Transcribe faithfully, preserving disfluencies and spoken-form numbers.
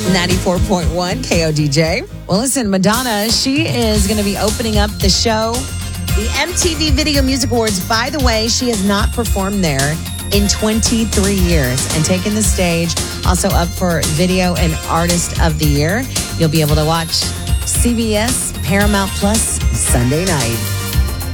ninety-four point one K O D J. Well, listen, Madonna, she is going to be opening up the show, the M T V Video Music Awards. By the way, she has not performed there in twenty-three years and taken the stage. Also up for Video and Artist of the Year. You'll be able to watch C B S Paramount Plus Sunday night.